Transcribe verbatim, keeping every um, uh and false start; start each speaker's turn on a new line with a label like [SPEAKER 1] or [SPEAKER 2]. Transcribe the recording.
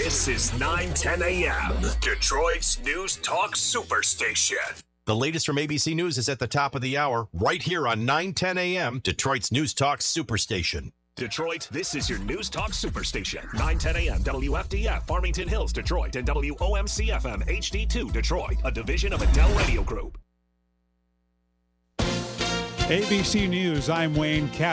[SPEAKER 1] This is nine ten a.m., Detroit's News Talk Superstation.
[SPEAKER 2] The latest from A B C News is at the top of the hour, right here on nine ten a.m., Detroit's News Talk Superstation.
[SPEAKER 1] Detroit, this is your News Talk Superstation. nine ten a.m. W F D F, Farmington Hills, Detroit, and W O M C F M H D two, Detroit, a division of Adele Radio Group.
[SPEAKER 3] A B C News, I'm Wayne Catt.